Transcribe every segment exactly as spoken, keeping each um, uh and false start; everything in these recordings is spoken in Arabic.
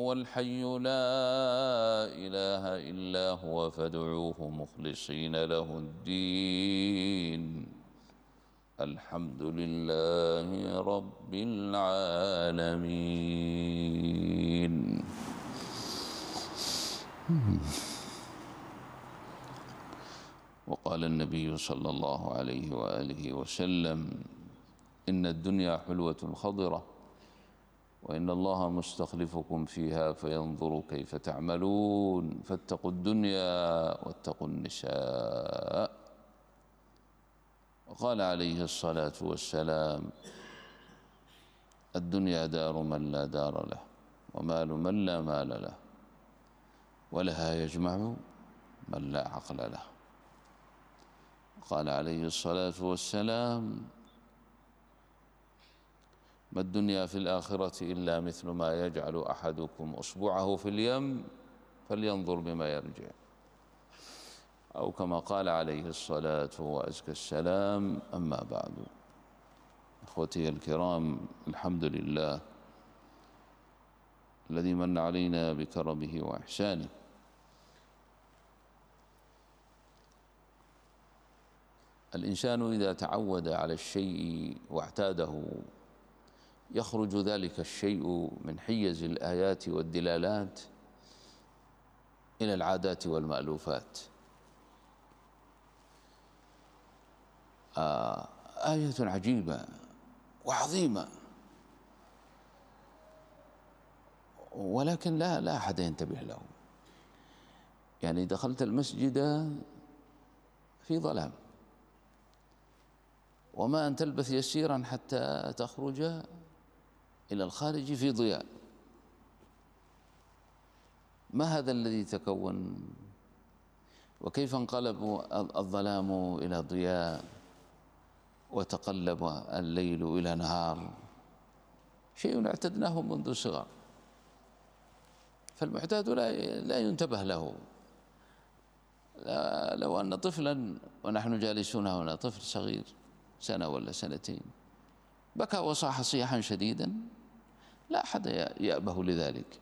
هو الحي لا إله إلا هو فادعوه مخلصين له الدين الحمد لله رب العالمين. وقال النبي صلى الله عليه وآله وسلم: إن الدنيا حلوة خضرة وإن الله مستخلفكم فيها فينظر كيف تعملون فاتقوا الدنيا واتقوا النساء. وقال عليه الصلاة والسلام: الدنيا دار من لا دار له ومال من لا مال له ولها يجمع من لا عقل له. قال عليه الصلاة والسلام: ما الدنيا في الآخرة إلا مثل ما يجعل أحدكم أصبعه في اليم فلينظر بما يرجع، أو كما قال عليه الصلاة وأزكى السلام. أما بعد، أخوتي الكرام، الحمد لله الذي من علينا بكرمه وإحسانه. الإنسان إذا تعود على الشيء واعتاده يخرج ذلك الشيء من حيز الآيات والدلالات إلى العادات والمألوفات. آه آية عجيبة وعظيمة، ولكن لا لا أحد ينتبه له. يعني دخلت المسجد في ظلام، وما أن تلبث يسيرا حتى تخرج إلى الخارج في ضياء. ما هذا الذي تكون؟ وكيف انقلب الظلام إلى ضياء وتقلب الليل إلى نهار؟ شيء اعتدناه منذ الصغر، فالمعتاد لا لا ينتبه له. لو أن طفلا ونحن جالسون هنا، طفل صغير سنة ولا سنتين، بكى وصاح صياحا شديدا، لا أحد يأبه لذلك،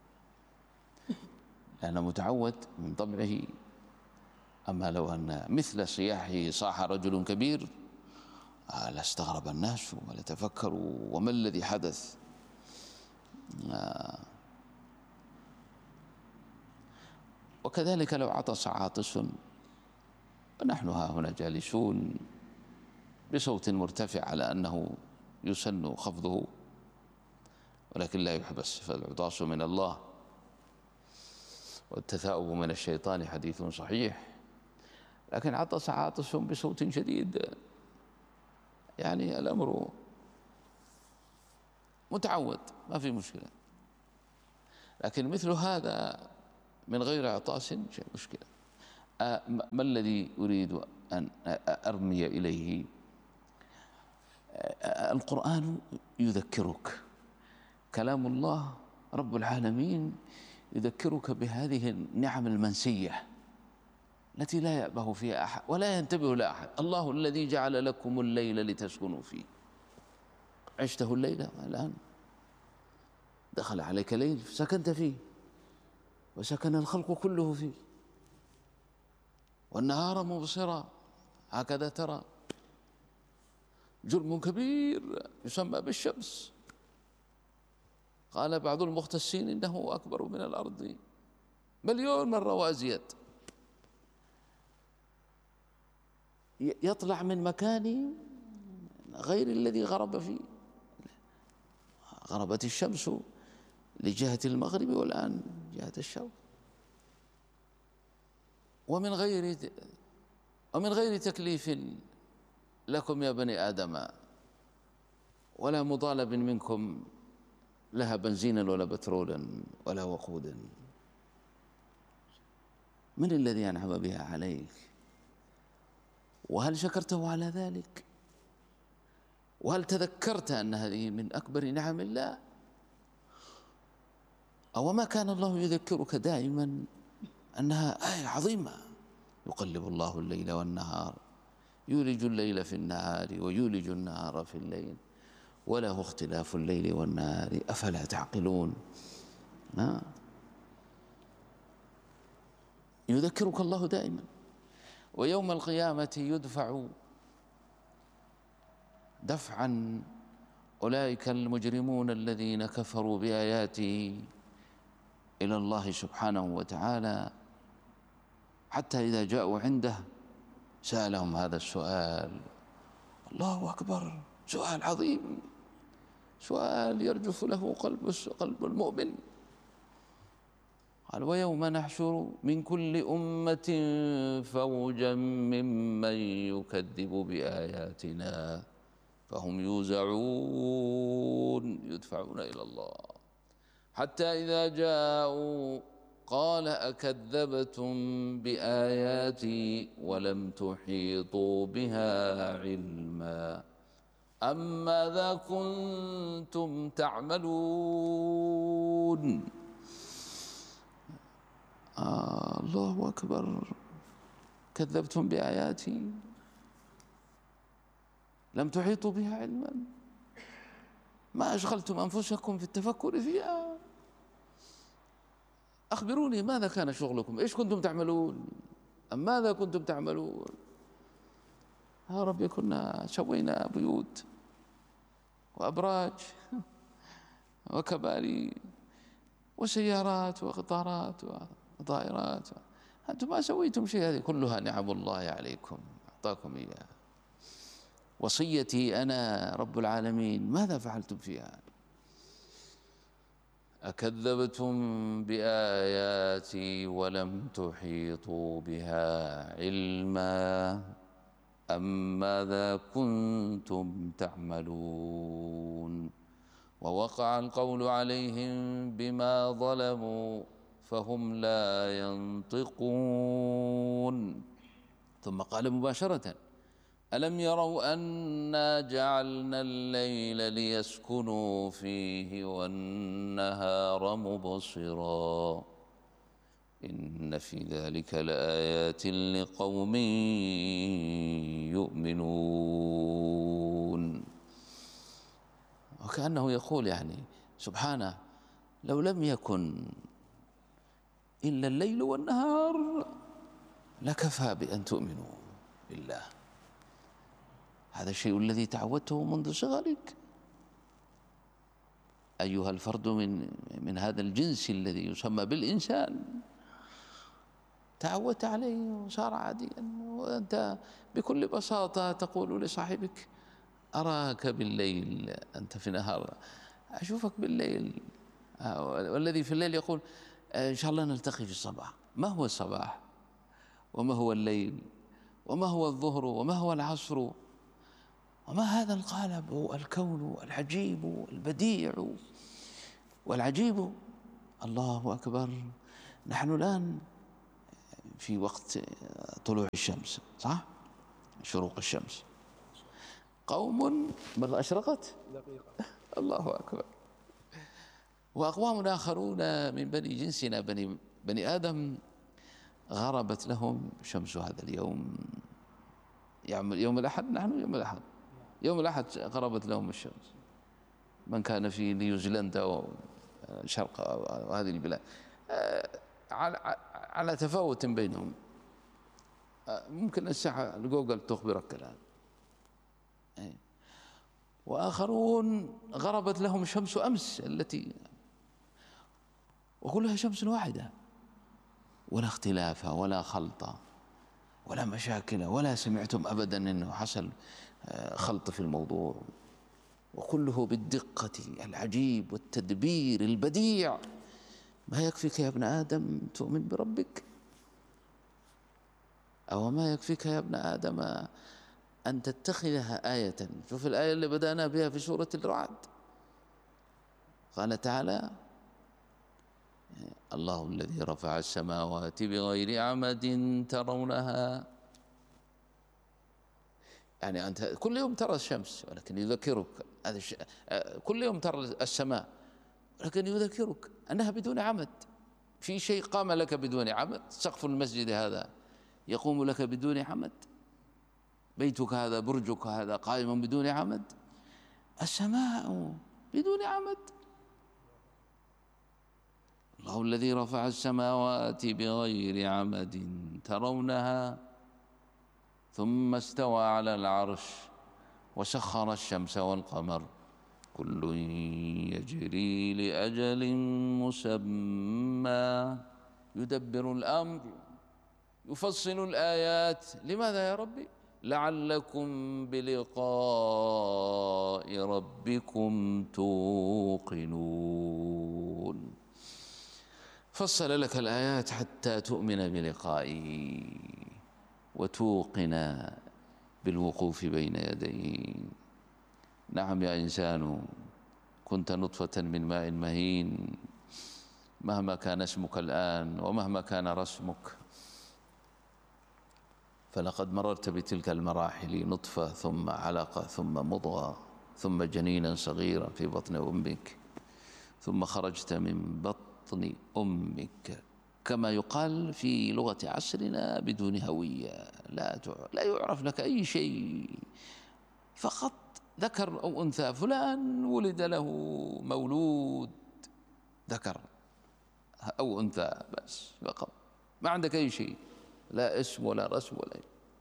لأنه متعود من طبعه. أما لو أن مثل صياحه صاح رجل كبير آه لاستغرب الناس ولتفكروا وما الذي حدث. آه وكذلك لو عطس عاطس ونحن ها هنا جالسون بصوت مرتفع على أنه يسن خفضه، ولكن لا يحبس، فالعطاس من الله والتثاؤب من الشيطان حديث صحيح. لكن عطس عاطس بصوت شديد، يعني الأمر متعود، ما في مشكلة. لكن مثل هذا من غير عطاس شيء مشكلة. ما الذي أريد أن أرمي إليه؟ القرآن يذكرك، كلام الله رب العالمين يذكرك بهذه النعم المنسية التي لا يأبه فيها أحد ولا ينتبه لها أحد. الله الذي جعل لكم الليل لتسكنوا فيه. عشته الليلة الآن، دخل عليك ليل سكنت فيه، وسكن الخلق كله فيه، والنهار مبصرا هكذا ترى. جرم كبير يسمى بالشمس، قال بعض المختصين إنه أكبر من الأرض مليون مرة وأزيد، يطلع من مكان غير الذي غرب فيه. غربت الشمس لجهة المغرب والآن جهة الشرق، ومن غير ومن غير تكليف لكم يا بني آدم، ولا مطالب منكم لها بنزينا ولا بترولا ولا وقودا. من الذي أنعم بها عليك؟ وهل شكرته على ذلك؟ وهل تذكرت أن هذه من أكبر نعم الله؟ أو ما كان الله يذكرك دائما أنها آية عظيمة؟ يقلب الله الليل والنهار، يولج الليل في النهار ويولج النهار في الليل وله اختلاف الليل والنهار أفلا تعقلون. ها؟ يذكرك الله دائما. ويوم القيامة يدفع دفعا أولئك المجرمون الذين كفروا بآياته إلى الله سبحانه وتعالى، حتى إذا جاءوا عنده سألهم هذا السؤال. الله أكبر، سؤال عظيم، سؤال يرجف له قلب قلب المؤمن. قال: ويوم نحشر من كل أمة فوجا ممن يكذب بآياتنا فهم يوزعون يدفعون إلى الله، حتى إذا جاءوا قال: أكذبتم بآياتي ولم تحيطوا بها علما أم ماذا كنتم تعملون؟ آه الله أكبر. كذبتم بآياتي لم تحيطوا بها علما، ما أشغلتم أنفسكم في التفكر فيها. أخبروني ماذا كان شغلكم، إيش كنتم تعملون، أم ماذا كنتم تعملون؟ يا رب كنا سوينا بيوت وأبراج وكباري وسيارات وقطارات وطائرات، أنتم ما سويتم شيء، هذه كلها نعم الله عليكم أعطاكم إياها. وصيتي أنا رب العالمين ماذا فعلتم فيها؟ أكذبتم بآياتي ولم تحيطوا بها علما أم ماذا كنتم تعملون؟ ووقع القول عليهم بما ظلموا فهم لا ينطقون. ثم قال مباشرة: ألم يروا أنا جعلنا الليل ليسكنوا فيه والنهار مبصرا إن في ذلك لآيات لقوم يؤمنون. وكأنه يقول يعني سبحانه: لو لم يكن إلا الليل والنهار لكفى بأن تؤمنوا بالله. هذا الشيء الذي تعودته منذ صغرك أيها الفرد من من هذا الجنس الذي يسمى بالإنسان، تعودت عليه وصار عاديا، وأنت بكل بساطة تقول لصاحبك: أراك بالليل، أنت في النهار أشوفك بالليل، والذي في الليل يقول: إن شاء الله نلتقي في الصباح. ما هو الصباح؟ وما هو الليل؟ وما هو الظهر؟ وما هو العصر؟ وما هذا القالب الكون العجيب البديع والعجيب؟ الله أكبر. نحن الآن في وقت طلوع الشمس، صح؟ شروق الشمس. قوم بل أشرقت الله أكبر. وأقوام آخرون من بني جنسنا بني, بني آدم غربت لهم شمس هذا اليوم. يوم الأحد، نحن يوم الأحد يوم الأحد غربت لهم الشمس. من كان في نيوزيلندا وشرق وهذه البلاد على تفاوت بينهم. ممكن الساعة جوجل تخبرك الآن. وآخرون غربت لهم شمس أمس التي، وكلها شمس واحدة، ولا اختلاف ولا خلط ولا مشاكل، ولا سمعتم أبدا أنه حصل خلط في الموضوع، وكله بالدقة العجيب والتدبير البديع. ما يكفيك يا ابن آدم تؤمن بربك؟ أو ما يكفيك يا ابن آدم أن تتخذها آية؟ شوف الآية اللي بدأنا بها في سورة الرعد، قال تعالى: الله الذي رفع السماوات بغير عمد ترونها. يعني أنت كل يوم ترى الشمس، ولكن يذكرك هذا الشيء. كل يوم ترى السماء، ولكن يذكرك أنها بدون عمد. في شيء قام لك بدون عمد؟ سقف المسجد هذا يقوم لك بدون عمد؟ بيتك هذا، برجك هذا قائم بدون عمد؟ السماء بدون عمد. الله الذي رفع السماوات بغير عمد ترونها ثم استوى على العرش وسخر الشمس والقمر كل يجري لأجل مسمى يدبر الأمر يفصل الآيات. لماذا يا ربي؟ لعلكم بلقاء ربكم توقنون. فصل لك الآيات حتى تؤمن بلقائه وتوقن بالوقوف بين يديه. نعم يا إنسان، كنت نطفة من ماء مهين، مهما كان اسمك الآن ومهما كان رسمك فلقد مررت بتلك المراحل، نطفة ثم علقة ثم مضغة ثم جنينا صغيرا في بطن أمك، ثم خرجت من بطن أمك كما يقال في لغة عصرنا بدون هوية، لا لا يعرف لك أي شيء، فقط ذكر أو أنثى. فلان ولد له مولود ذكر أو أنثى بس فقط، ما عندك أي شيء، لا اسم ولا رسم ولا.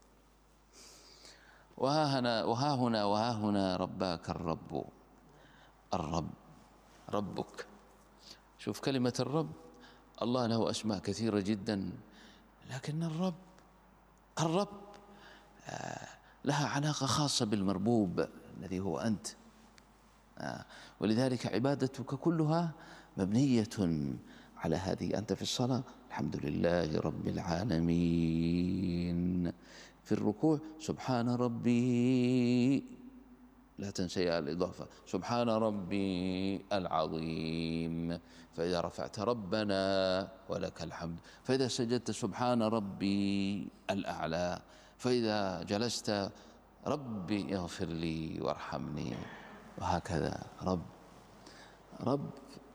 وها هنا وها هنا وها هنا رباك الرب. الرب ربك. شوف كلمة الرب، الله له أسماء كثيرة جدا، لكن الرب الرب لها علاقة خاصة بالمربوب الذي هو أنت، ولذلك عبادتك كلها مبنية على هذه. أنت في الصلاة الحمد لله رب العالمين، في الركوع سبحان ربي، لا تنسي الإضافة، سبحان ربي العظيم. فإذا رفعت ربنا ولك الحمد، فإذا سجدت سبحان ربي الأعلى، فإذا جلست ربي اغفر لي وارحمني، وهكذا. رب رب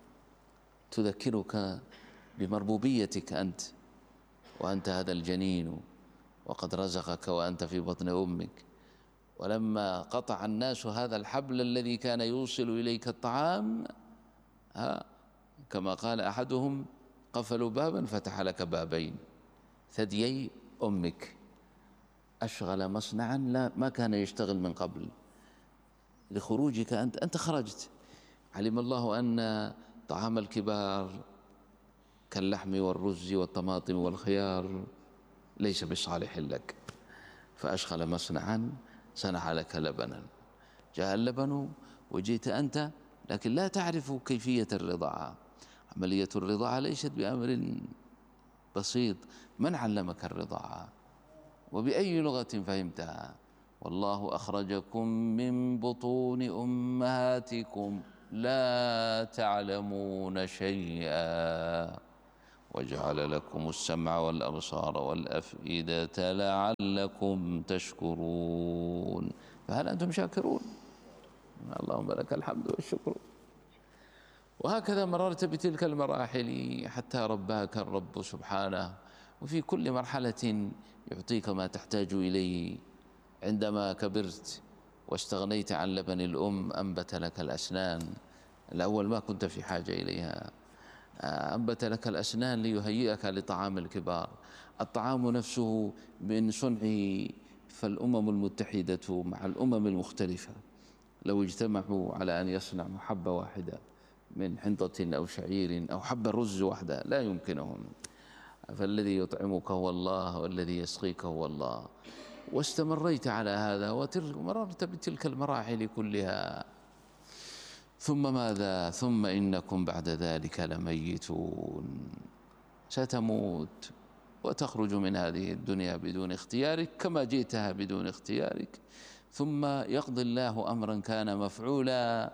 تذكرك بمربوبيتك أنت، وأنت هذا الجنين وقد رزقك وأنت في بطن أمك. ولما قطع الناس هذا الحبل الذي كان يوصل إليك الطعام، ها كما قال أحدهم قفلوا بابا فتح لك بابين، ثديي أمك أشغل مصنعا لا ما كان يشتغل من قبل، لخروجك أنت أنت خرجت. علم الله أن طعام الكبار كاللحم والرز والطماطم والخيار ليس بصالح لك، فأشغل مصنعا صنع لك لبنا، جاء اللبن وجيت أنت، لكن لا تعرف كيفية الرضاعة. عملية الرضاعة ليست بأمر بسيط. من علمك الرضاعة وبأي لغة فهمتها؟ والله أخرجكم من بطون أمهاتكم لا تعلمون شيئا وجعل لكم السمع والأبصار والأفئدة لعلكم تشكرون. فهل أنتم شاكرون؟ اللهم لك الحمد والشكر. وهكذا مررت بتلك المراحل حتى رباك الرب سبحانه، وفي كل مرحلة يعطيك ما تحتاج إليه. عندما كبرت واستغنيت عن لبن الأم أنبت لك الأسنان، الأول ما كنت في حاجة إليها، أنبت لك الأسنان ليهيئك لطعام الكبار. الطعام نفسه من صنعه، فالأمم المتحدة مع الأمم المختلفة لو اجتمعوا على أن يصنعوا حبة واحدة من حنطة أو شعير أو حبة رز واحدة لا يمكنهم، فالذي يطعمك هو الله والذي يسقيك هو الله. واستمريت على هذا ومررت بتلك المراحل كلها. ثم ماذا؟ ثم إنكم بعد ذلك لميتون. ستموت وتخرج من هذه الدنيا بدون اختيارك كما جئتها بدون اختيارك، ثم يقضي الله أمرا كان مفعولا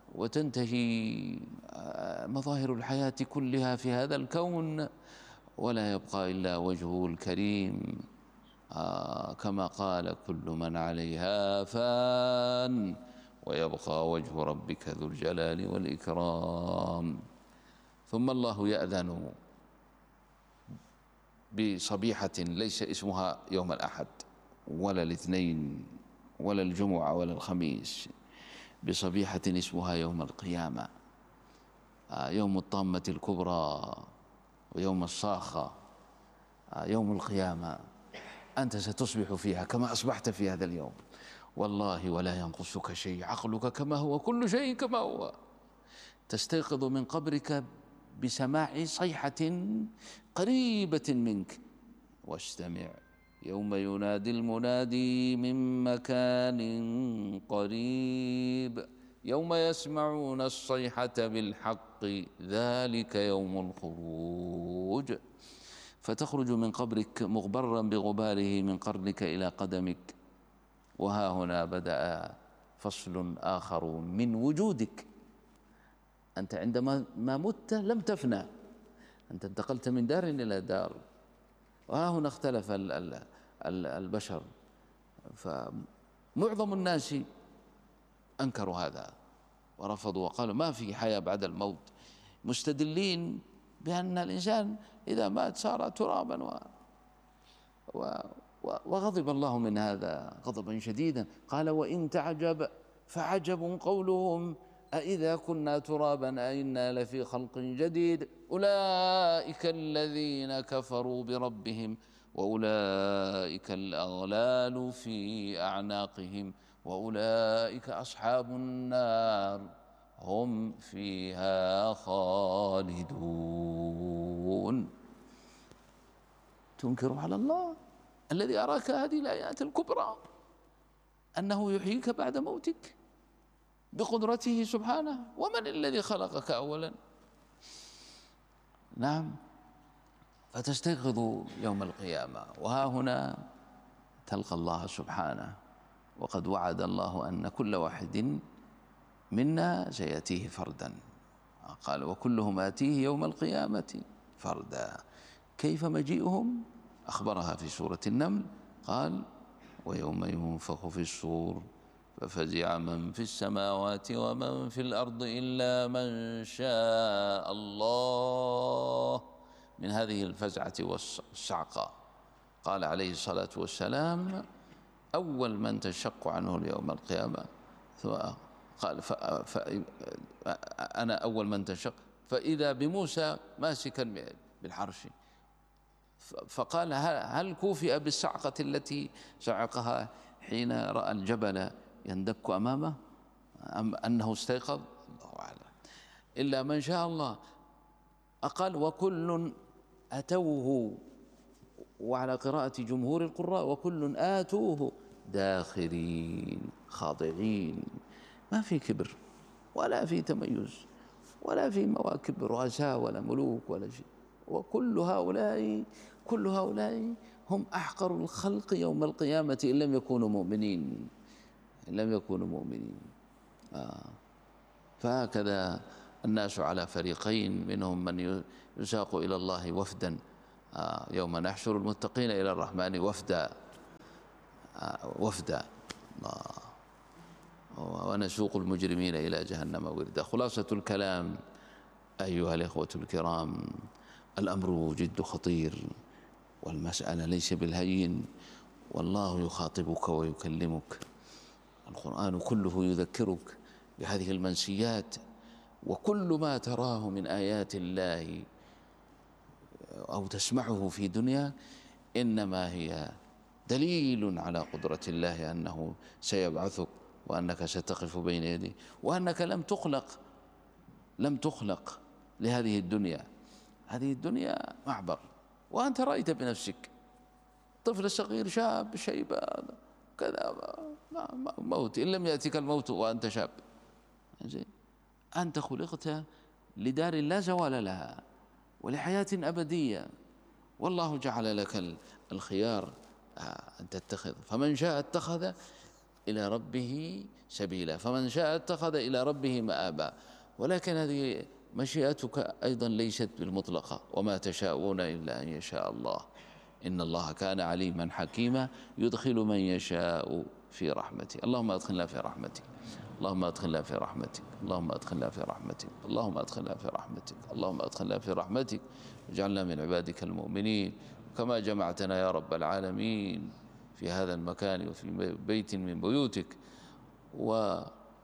وتنتهي مظاهر الحياة كلها في هذا الكون، ولا يبقى إلا وجهه الكريم. آه كما قال كل من عليها فان ويبقى وجه ربك ذو الجلال والإكرام. ثم الله يأذن بصبيحة ليس اسمها يوم الأحد ولا الاثنين ولا الجمعة ولا الخميس، بصبيحة اسمها يوم القيامة. يوم الطامة الكبرى ويوم الصاخة، يوم القيامة، أنت ستصبح فيها كما أصبحت في هذا اليوم، والله ولا ينقصك شيء، عقلك كما هو، كل شيء كما هو. تستيقظ من قبرك بسماع صيحة قريبة منك، واستمع يوم ينادي المنادي من مكان قريب، يوم يسمعون الصيحة بالحق، ذلك يوم الخروج. فتخرج من قبرك مغبرا بغباره من قرنك إلى قدمك، وها هنا بدأ فصل آخر من وجودك. أنت عندما ما مت لم تفنى، أنت انتقلت من دار إلى دار، وها هنا اختلف البشر، فمعظم الناس أنكروا هذا ورفضوا وقالوا ما في حياة بعد الموت، مستدلين بأن الإنسان إذا مات صار ترابا و و وغضب الله من هذا غضبا شديدا، قال وإن تعجب فعجب قولهم أإذا كنا ترابا أإنا لفي خلق جديد، أولئك الذين كفروا بربهم وأولئك الأغلال في أعناقهم وأولئك أصحاب النار هم فيها خالدون. تنكر على الله الذي أراك هذه الآيات الكبرى أنه يحييك بعد موتك بقدرته سبحانه، ومن الذي خلقك أولا؟ نعم. فتستيقظ يوم القيامة، وها هنا تلقى الله سبحانه، وقد وعد الله أن كل واحد منا سيأتيه فردا، قال وكلهم آتيه يوم القيامة فردا. كيف مجيئهم؟ أخبرها في سورة النمل، قال ويوم ينفخ في الصور ففزع من في السماوات ومن في الأرض إلا من شاء الله، من هذه الفزعة والصعقة. قال عليه الصلاة والسلام أول من تشق عنه اليوم القيامة، قال أنا أول من تشق، فإذا بموسى ماسكا بالحرش، فقال هل كوفئ بالصعقة التي صعقها حين رأى الجبل يندك أمامه أم أنه استيقظ؟ الله أعلم، إلا من شاء الله. أقل وكل أتوه، وعلى قراءة جمهور القراء وكل آتوه داخرين خاضعين، ما في كبر ولا في تميز ولا في مواكب رؤساء ولا ملوك ولا شيء، وكل هؤلاء كل هؤلاء هم أحقر الخلق يوم القيامة إن لم يكونوا مؤمنين، إن لم يكونوا مؤمنين. آه. فهكذا الناس على فريقين، منهم من يساق إلى الله وفدا، آه يوم نحشر المتقين إلى الرحمن وفدا، آه وفدا، آه ونسوق المجرمين إلى جهنم وردا. خلاصة الكلام أيها الإخوة الكرام، الأمر جد خطير، والمسألة ليس بالهين، والله يخاطبك ويكلمك، القرآن كله يذكرك بهذه المنسيات، وكل ما تراه من آيات الله أو تسمعه في دنيا إنما هي دليل على قدرة الله أنه سيبعثك، وأنك ستقف بين يديه، وأنك لم تخلق لم تخلق لهذه الدنيا، هذه الدنيا معبر، وأنت رأيت بنفسك طفل صغير شاب شيبة كذا موت، إن لم يأتيك الموت وأنت شاب. أنت خلقت لدار لا زوال لها ولحياة أبدية، والله جعل لك الخيار أن تتخذ، فمن شاء اتخذ إلى ربه سبيلا، فمن شاء اتخذ إلى ربه مآبا. ولكن هذه مشيئتك أيضا ليست بالمطلقة، وما تشاءون إلا أن يشاء الله، إن الله كان عليما حكيما، يدخل من يشاء في رحمته. اللهم أدخلنا في رحمتك، اللهم أدخلنا في رحمتك، اللهم أدخلنا في رحمتك، اللهم أدخلنا في رحمتك، اللهم أدخلنا في رحمتك، واجعلنا من عبادك المؤمنين. كما جمعتنا يا رب العالمين في هذا المكان وفي بيت من بيوتك، و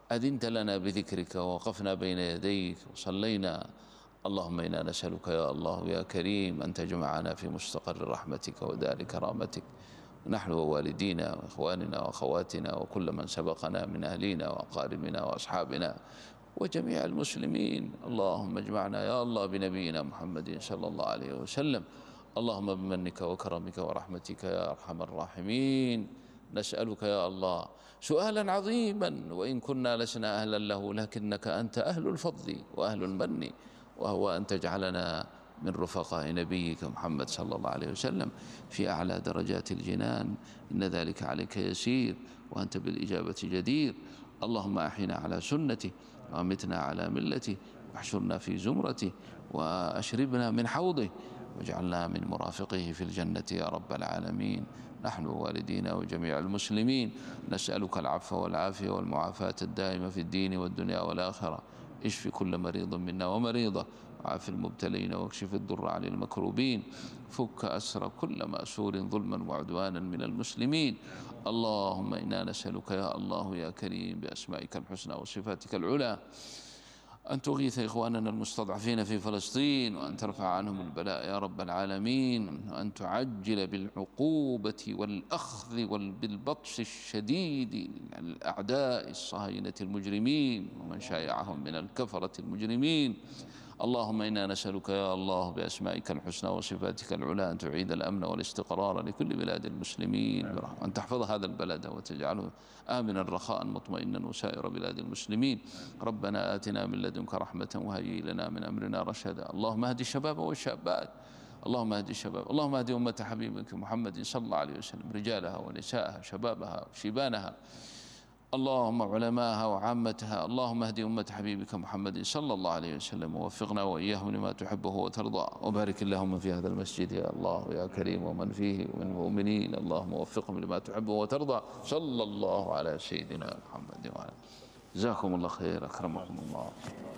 أذنت لنا بذكرك ووقفنا بين يديك وصلينا. اللهم إنا نسألك يا الله يا كريم أن تجمعنا في مستقر رحمتك ودار كرامتك، نحن ووالدينا وإخواننا وأخواتنا وكل من سبقنا من أهلنا وأقاربنا وأصحابنا وجميع المسلمين. اللهم اجمعنا يا الله بنبينا محمد صلى الله عليه وسلم. اللهم بمنك وكرمك ورحمتك يا أرحم الراحمين نسألك يا الله سؤالا عظيما، وإن كنا لسنا أهلا له، لكنك أنت أهل الفضل وأهل المن، وهو أن تجعلنا من رفقاء نبيك محمد صلى الله عليه وسلم في أعلى درجات الجنان. إن ذلك عليك يسير وأنت بالإجابة جدير. اللهم أحينا على سنته وأمتنا على ملته، واحشرنا في زمرته وأشربنا من حوضه، واجعلنا من مرافقه في الجنة يا رب العالمين، نحن ووالدينا وجميع المسلمين. نسألك العفو والعافية والمعافاة الدائمة في الدين والدنيا والآخرة. اشف كل مريض منا ومريضة، وعاف المبتلين، واكشف الضر عن المكروبين، فك أسر كل مأسور ظلما وعدوانا من المسلمين. اللهم إنا نسألك يا الله يا كريم بأسمائك الحسنى وصفاتك العلى أن تغيث إخواننا المستضعفين في فلسطين، وأن ترفع عنهم البلاء يا رب العالمين، وأن تعجل بالعقوبة والأخذ بالبطش الشديد عن الأعداء الصهاينة المجرمين ومن شايعهم من الكفرة المجرمين. اللهم إنا نسألك يا الله بأسمائك الحسنى وصفاتك العلى أن تعيد الأمن والاستقرار لكل بلاد المسلمين، وأن تحفظ هذا البلد وتجعله آمنا رخاء مطمئنا وسائر بلاد المسلمين. ربنا آتنا من لدنك رحمة وهيئ لنا من أمرنا رشدا. اللهم اهد الشباب والشابات، اللهم اهد الشباب، اللهم اهد أمة حبيبك محمد صلى الله عليه وسلم، رجالها ونساءها، شبابها وشيبانها، اللهم علماءها وعامتها. اللهم اهد أمة حبيبك محمد صلى الله عليه وسلم، ووفقنا وإياهم لما تحبه وترضى. وبارك اللهم في هذا المسجد يا الله يا كريم، ومن فيه ومن المؤمنين، اللهم وفقهم لما تحبه وترضى. صلى الله على سيدنا محمد وعلى. جزاكم الله خير، أكرمكم الله.